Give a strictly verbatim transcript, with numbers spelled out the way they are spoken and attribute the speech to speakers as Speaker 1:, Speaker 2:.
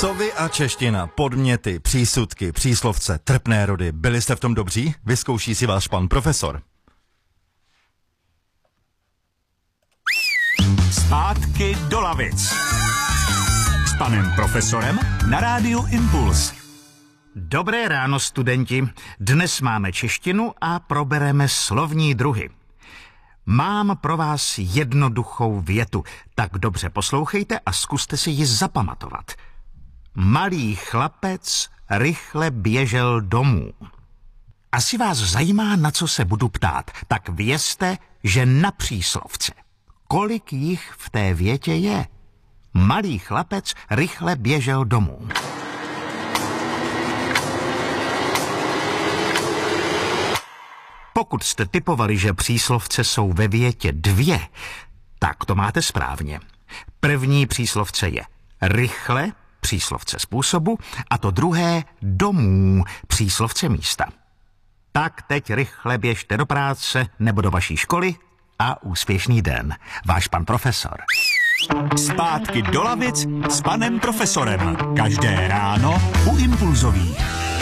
Speaker 1: Sovy a čeština, podměty, přísudky, příslovce, trpné rody. Byli jste v tom dobří? Vyzkouší si váš pan profesor.
Speaker 2: Zpátky do lavic. S panem profesorem na rádiu Impuls.
Speaker 3: Dobré ráno, studenti. Dnes máme češtinu a probereme slovní druhy. Mám pro vás jednoduchou větu, tak dobře poslouchejte a zkuste si ji zapamatovat. Malý chlapec rychle běžel domů. Asi vás zajímá, na co se budu ptát, tak vězte, že na příslovce. Kolik jich v té větě je? Malý chlapec rychle běžel domů. Pokud jste tipovali, že příslovce jsou ve větě dvě, tak to máte správně. První příslovce je rychle, příslovce způsobu, a to druhé domů, příslovce místa. Tak teď rychle běžte do práce nebo do vaší školy a úspěšný den. Váš pan profesor.
Speaker 2: Zpátky do lavic s panem profesorem. Každé ráno u Impulzových.